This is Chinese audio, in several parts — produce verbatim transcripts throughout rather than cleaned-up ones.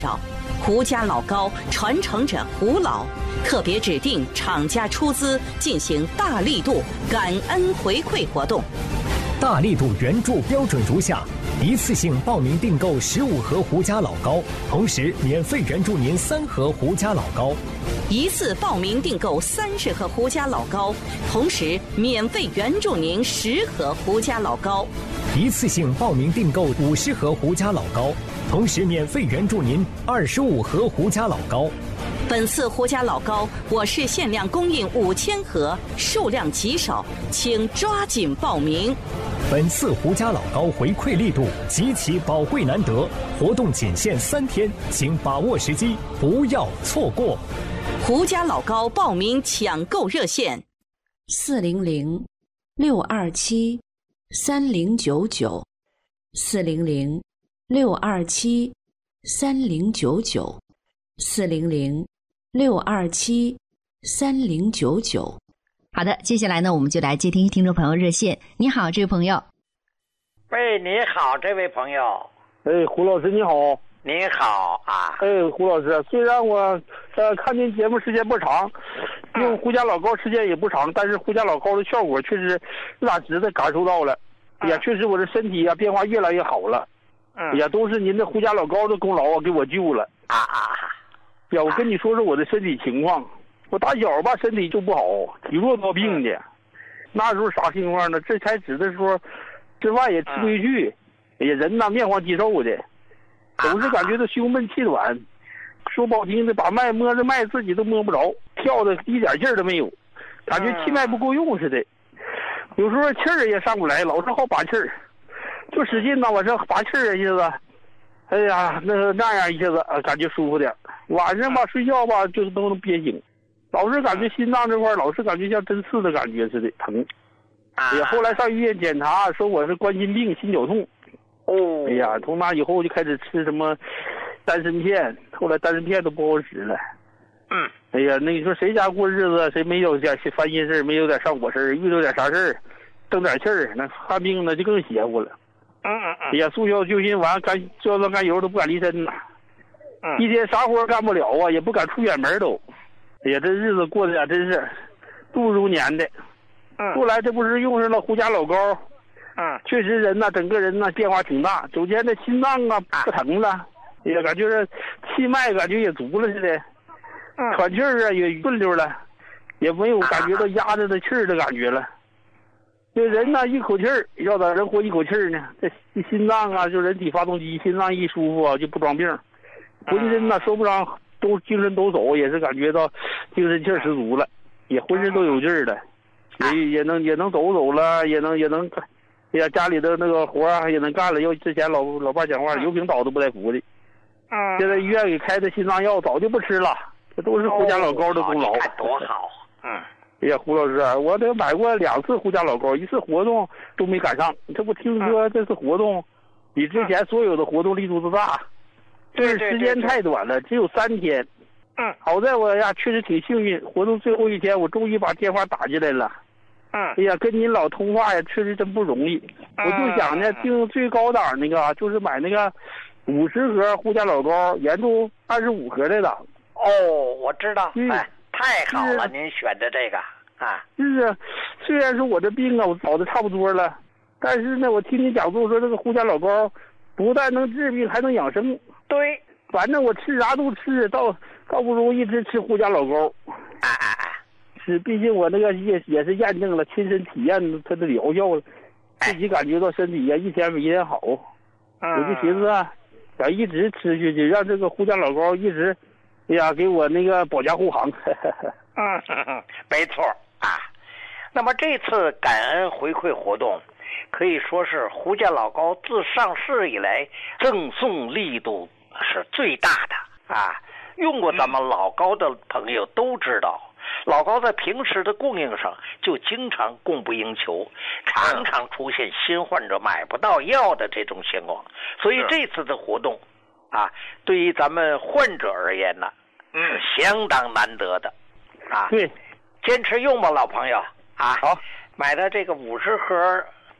胡家老高传承着胡老，特别指定厂家出资进行大力度感恩回馈活动。 大力度援助标准如下：一次性报名订购十五盒胡家老高，同时免费援助您三盒胡家老高； 一次报名订购三十盒胡家老高，同时免费援助您十盒胡家老高； 一次性报名订购五十盒胡家老高，同时免费援助您二十五盒胡家老高。 本次胡家老高我市限量供应五千盒，数量极少，请抓紧报名。 本次胡家老高回馈力度极其宝贵难得，活动仅限三天，请把握时机，不要错过。 胡家老高报名抢购热线： 四零零六二七三零九九，四零零六二七三零九九，四零零六二七三零九九。 好的，接下来呢，我们就来接听听众朋友热线。你好，这位朋友。 喂，你好，这位朋友。 哎，胡老师你好。 你好啊。 哎，胡老师，虽然我呃看您节目时间不长，用胡家老高时间也不长，但是胡家老高的效果确实实打实的感受到了，嗯、也确实我的身体啊变化越来越好了，嗯，也都是您的胡家老高的功劳啊，给我救了啊啊！呀，我跟你说说我的身体情况。我打小吧身体就不好，体弱多病的，嗯、那时候啥情况呢？这才指的时候，吃饭也吃不进去，哎呀、嗯、人呐面黄肌瘦的，总是感觉到胸闷气短，说不好听的，把脉摸着脉自己都摸不着，跳的一点劲儿都没有，感觉气脉不够用似的，有时候气儿也上不来，老是好把气儿，就使劲呐往这拔气儿一下子，哎呀那那样一下子啊感觉舒服点，晚上吧睡觉吧就都能憋醒。老是感觉心脏这块老是感觉像针刺的感觉似的疼，哎呀，后来上医院检查说我是冠心病心绞痛，哦，哎呀，从那以后就开始吃什么丹参片，后来丹参片都不好使了，嗯，哎呀，那你说谁家过日子谁没有点烦心事，没有点上火事，遇到点啥事儿，蹬点气儿，那犯病那就更邪乎了，嗯嗯嗯，哎呀，速效救心丸、甘硝酸甘油都不敢离身呐，嗯，一天啥活干不了啊，也不敢出远门都。哎呀，这日子过得呀，真是度如年的。嗯，后来这不是用上了胡家老高，嗯，确实人呐，整个人呐变化挺大。首先这心脏啊不疼了，哎呀，感觉这气脉感觉也足了似的，嗯，喘气儿啊也顺溜了，也没有感觉到压着的气儿的感觉了。这人呐一口气儿，要咋人活一口气儿呢？这心脏啊，就人体发动机，心脏一舒服啊就不装病，浑身呐说不上。都精神抖擞，也是感觉到精神气儿十足了，也浑身都有劲儿了，也也能也能走走了，也能也能，哎呀，家里的那个活儿也能干了。要之前老老伴讲话，油瓶倒都不带扶的。嗯。现在医院给开的心脏药早就不吃了，这都是胡家老高的功劳。 哦、多好。嗯。 哎呀，胡老师，我得买过两次胡家老高，一次活动都没赶上。这不听说这次活动比之前所有的活动力度都大。这时间太短了，只有三天。嗯，好在我呀，确实挺幸运。活动最后一天，我终于把电话打进来了。嗯，哎呀，跟您老通话呀，确实真不容易。嗯、我就想呢，订最高档那个，就是买那个五十盒胡家老高，援助二十五盒来的。 哦，我知道。嗯、哎，太好了，您选的这个啊。 就是，虽然说我这病啊，我好的差不多了，但是呢，我听你讲座说这个胡家老高不但能治病，还能养生。 对， 反正我吃啥都吃，倒倒不如一直吃胡家老高。 啊啊啊！ 是，毕竟我那个也也是验证了，亲身体验它的疗效了，自己感觉到身体呀一天比一天好。嗯、我就寻思啊，想一直吃下去，让这个胡家老高一直，哎呀，给我那个保驾护航。 嗯嗯，没错啊。那么这次感恩回馈活动。可以说是胡家老高自上市以来赠送力度是最大的啊！用过咱们老高的朋友都知道，老高在平时的供应上就经常供不应求，常常出现新患者买不到药的这种情况。所以这次的活动啊，对于咱们患者而言呢，是相当难得的啊！ 对， 坚持用吧，老朋友啊！ 好， 买的这个五十盒。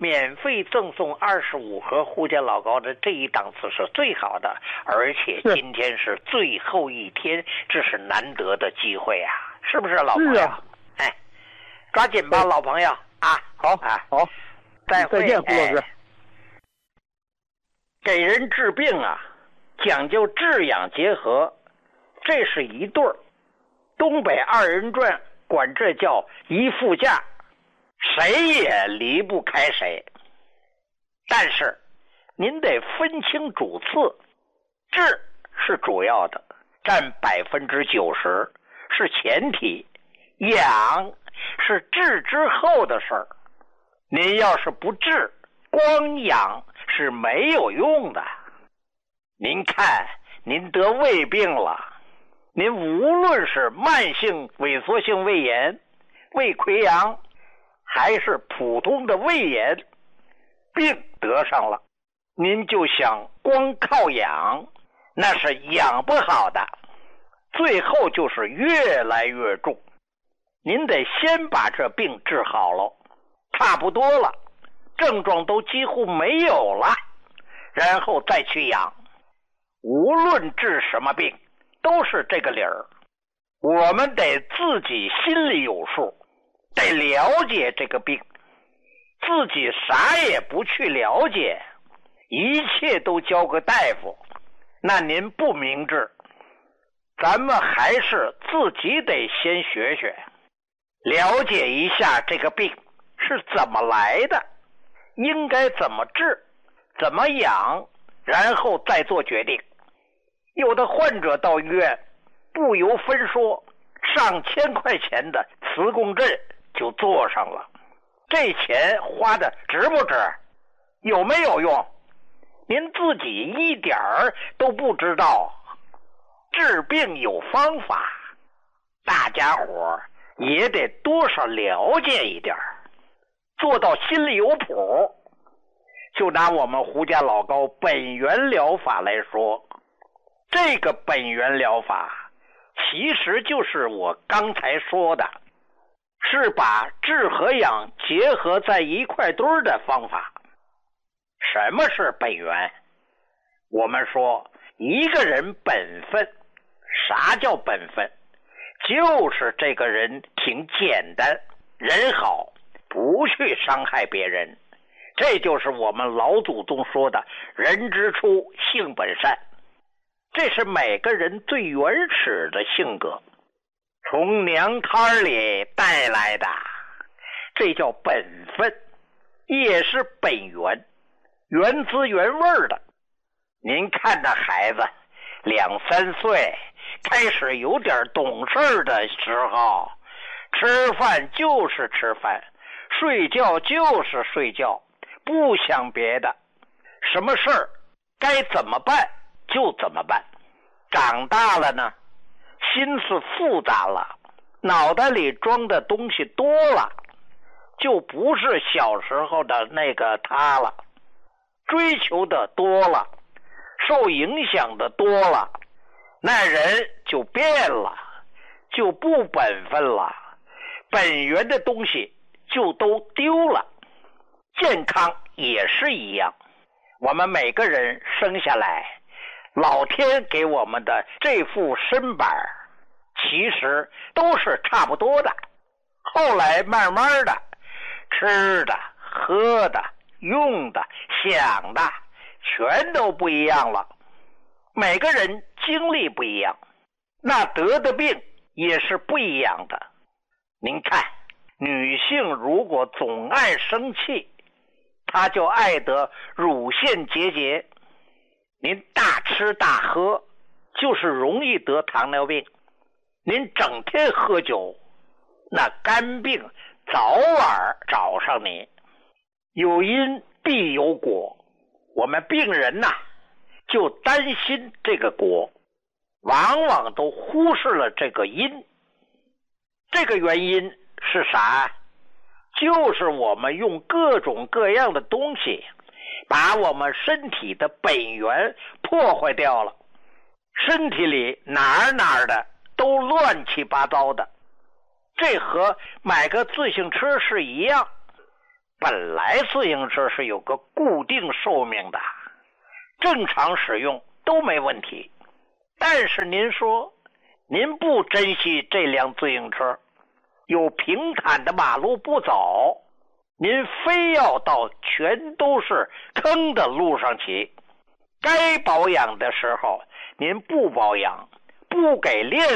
免费赠送二十五盒胡家老高的这一档次是最好的，而且今天是最后一天，这是难得的机会啊，是不是老朋友？ 是啊， 哎，抓紧吧，老朋友啊！ 好， 啊， 好， 再会， 再见，胡老师。 哎。给人治病啊，讲究治养结合，这是一对儿。东北二人转管这叫一副架，谁也离不开谁。但是您得分清主次，治是主要的，占百分之九十，是前提，养是治之后的事儿。您要是不治，光养是没有用的。您看，您得胃病了。您无论是慢性萎缩性胃炎、胃溃疡，还是普通的胃炎，病得上了，您就想光靠养，那是养不好的，最后就是越来越重。您得先把这病治好了，差不多了，症状都几乎没有了，然后再去养。无论治什么病，都是这个理儿，我们得自己心里有数，得了解这个病。自己啥也不去了解，一切都交给大夫，那您不明智。咱们还是自己得先学学，了解一下这个病是怎么来的，应该怎么治，怎么养，然后再做决定。有的患者到医院不由分说，上千块钱的磁共振就做上了，这钱花的值不值？有没有用？您自己一点儿都不知道。治病有方法，大家伙也得多少了解一点，做到心里有谱。就拿我们胡家老高本源疗法来说，这个本源疗法其实就是我刚才说的，是把治和养结合在一块堆儿的方法。什么是本源？我们说一个人本分，啥叫本分？就是这个人挺简单，人好，不去伤害别人。这就是我们老祖宗说的人之初性本善，这是每个人最原始的性格，从娘胎里带来的，这叫本分，也是本源，原汁原味的。您看这孩子两三岁开始有点懂事的时候，吃饭就是吃饭，睡觉就是睡觉，不想别的，什么事儿该怎么办就怎么办。长大了呢，心思复杂了，脑袋里装的东西多了，就不是小时候的那个他了，追求的多了，受影响的多了，那人就变了，就不本分了，本源的东西就都丢了。健康也是一样，我们每个人生下来，老天给我们的这副身板其实都是差不多的，后来慢慢的吃的喝的用的想的全都不一样了，每个人经历不一样，那得的病也是不一样的。您看，女性如果总爱生气，她就爱得乳腺结节，您大吃大喝就是容易得糖尿病，您整天喝酒，那肝病早晚找上你。有因必有果，我们病人呐、啊、就担心这个果，往往都忽视了这个因。这个原因是啥？就是我们用各种各样的东西把我们身体的本源破坏掉了，身体里哪儿哪儿的都乱七八糟的。这和买个自行车是一样， 本来自行车是有个固定寿命的，正常使用都没问题。但是您说您不珍惜这辆自行车，有平坦的马路不走，您非要到全都是坑的路上骑，该保养的时候您不保养，不给练